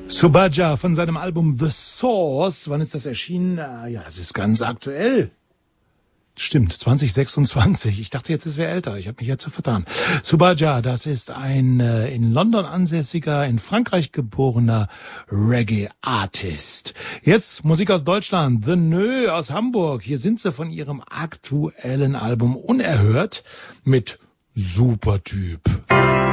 Subaja von seinem Album The Source. Wann ist das erschienen? Ja, das ist ganz aktuell. Stimmt, 2026. Ich dachte jetzt, es wäre älter. Ich habe mich jetzt so vertan. Subaja, das ist ein in London ansässiger, in Frankreich geborener Reggae-Artist. Jetzt Musik aus Deutschland. The Nö aus Hamburg. Hier sind sie von ihrem aktuellen Album Unerhört mit Supertyp.